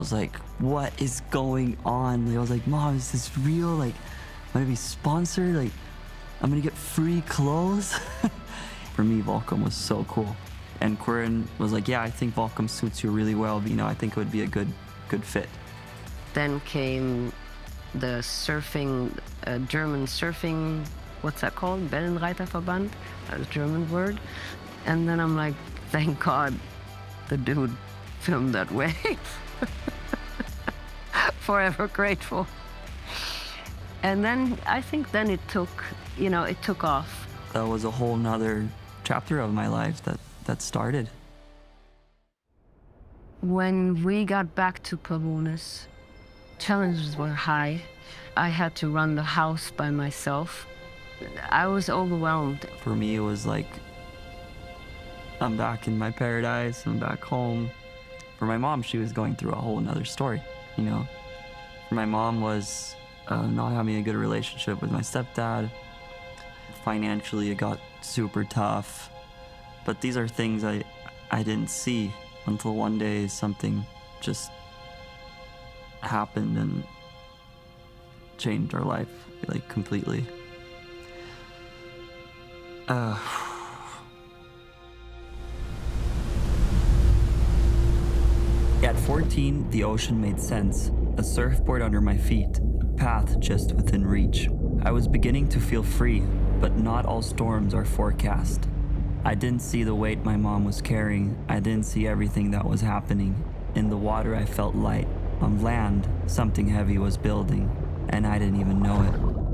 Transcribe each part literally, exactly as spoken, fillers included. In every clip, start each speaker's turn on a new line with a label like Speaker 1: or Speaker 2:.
Speaker 1: was like, what is going on? Like, I was like, Mom, is this real? Like, am I gonna be sponsored? Like, I'm gonna get free clothes? For me, Volcom was so cool. And Quirin was like, yeah, I think Volcom suits you really well. You know, I think it would be a good, good fit.
Speaker 2: Then came the surfing, uh, German surfing, what's that called? Wellenreiterverband, a German word. And then I'm like, thank God the dude filmed that wave. Forever grateful. And then I think then it took, you know, it took off.
Speaker 1: That was a whole nother chapter of my life that, that started.
Speaker 2: When we got back to Pavonis, challenges were high. I had to run the house by myself. I was overwhelmed.
Speaker 1: For me, it was like, I'm back in my paradise, I'm back home. For my mom, she was going through a whole nother story, you know? For my mom was uh, not having a good relationship with my stepdad. Financially, it got super tough. But these are things I, I didn't see until one day something just happened and changed our life, like, completely. Uh... At fourteen, the ocean made sense. A surfboard under my feet, a path just within reach. I was beginning to feel free, but not all storms are forecast. I didn't see the weight my mom was carrying. I didn't see everything that was happening. In the water, I felt light. On land, something heavy was building, and I didn't even know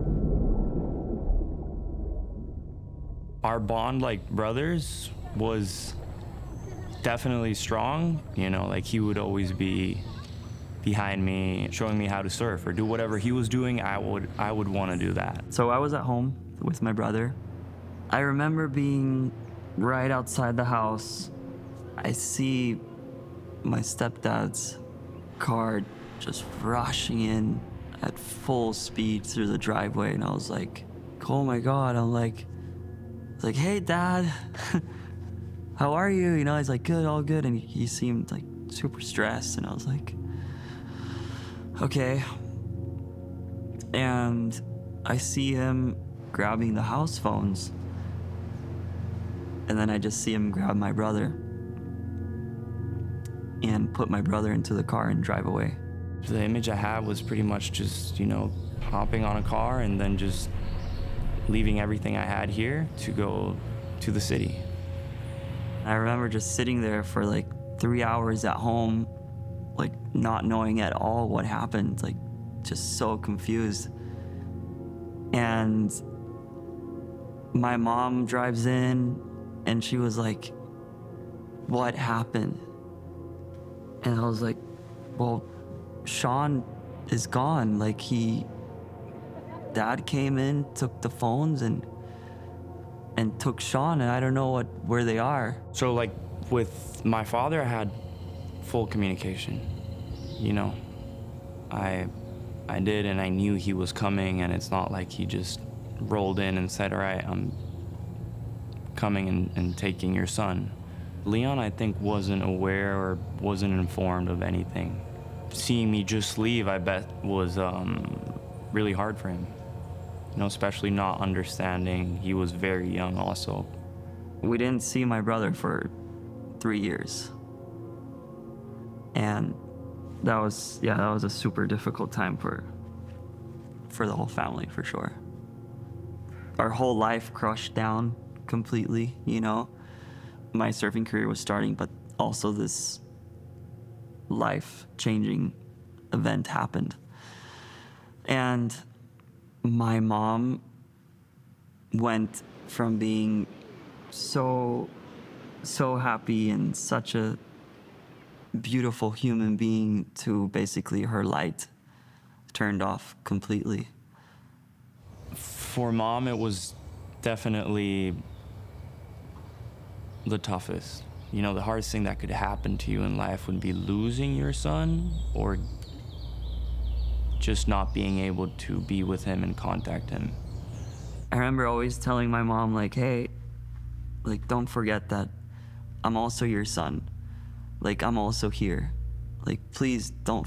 Speaker 1: it.
Speaker 3: Our bond, like brothers, was definitely strong. You know, like he would always be behind me, showing me how to surf or do whatever he was doing. I would, I would want to do that.
Speaker 1: So I was at home with my brother. I remember being right outside the house. I see my stepdad's car just rushing in at full speed through the driveway, and I was like, oh my God. I'm like, like, hey, Dad. How are you? You know, he's like, good, all good. And he seemed like super stressed. And I was like, okay. And I see him grabbing the house phones. And then I just see him grab my brother and put my brother into the car and drive away.
Speaker 3: The image I had was pretty much just, you know, hopping on a car and then just leaving everything I had here to go to the city.
Speaker 1: I remember just sitting there for like three hours at home, like not knowing at all what happened, like just so confused. And my mom drives in and she was like, what happened? And I was like, well, Sean is gone. Like he, Dad came in, took the phones and and took Sean, and I don't know what where they are.
Speaker 3: So like with my father, I had full communication. You know, I I did, and I knew he was coming, and it's not like he just rolled in and said, all right, I'm coming and, and taking your son. Leon, I think, wasn't aware or wasn't informed of anything. Seeing me just leave, I bet, was um, really hard for him. You know, especially not understanding. He was very young also.
Speaker 1: We didn't see my brother for three years. And that was, yeah, that was a super difficult time for, for the whole family, for sure. Our whole life crushed down completely, you know? My surfing career was starting, but also this life-changing event happened. And my mom went from being so, so happy and such a beautiful human being to basically her light turned off completely.
Speaker 3: For Mom, it was definitely the toughest. You know, the hardest thing that could happen to you in life would be losing your son or just not being able to be with him and contact him.
Speaker 1: I remember always telling my mom, like, hey, like, don't forget that I'm also your son. Like, I'm also here. Like, please don't